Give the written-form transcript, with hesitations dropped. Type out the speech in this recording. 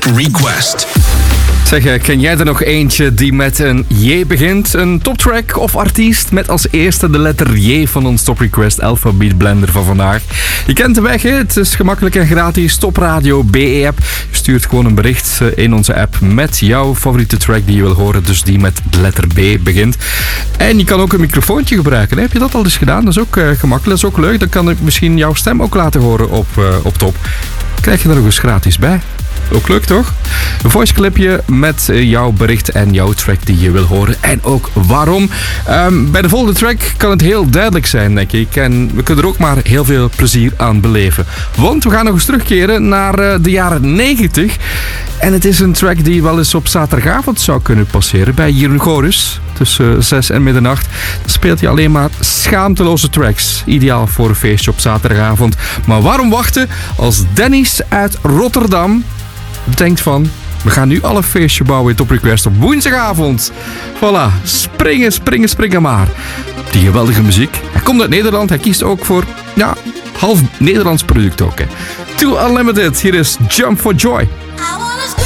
Request. Zeg, ken jij er nog eentje die met een J begint? Een toptrack of artiest met als eerste de letter J van ons Top Request Alphabet Blender van vandaag. Je kent de weg, hè? Het is gemakkelijk en gratis. Top Radio BE-app. Je stuurt gewoon een bericht in onze app met jouw favoriete track die je wil horen, dus die met de letter B begint. En je kan ook een microfoontje gebruiken. Hè? Heb je dat al eens gedaan? Dat is ook gemakkelijk, dat is ook leuk. Dan kan ik misschien jouw stem ook laten horen op top. Krijg je er nog eens gratis bij. Ook leuk, toch? Een voice clipje met jouw bericht en jouw track die je wil horen. En ook waarom. Bij de volgende track kan het heel duidelijk zijn, denk ik. En we kunnen er ook maar heel veel plezier aan beleven. Want we gaan nog eens terugkeren naar de jaren 90. En het is een track die wel eens op zaterdagavond zou kunnen passeren. Bij Jeroen Gorus. Tussen 6 en middernacht. Dan speelt hij alleen maar schaamteloze tracks. Ideaal voor een feestje op zaterdagavond. Maar waarom wachten als Dennis uit Rotterdam denkt van, we gaan nu al een feestje bouwen in Top Request op woensdagavond. Voilà, springen maar. Die geweldige muziek. Hij komt uit Nederland, hij kiest ook voor, half Nederlands product ook. Hè. Too Unlimited, hier is Jump for Joy.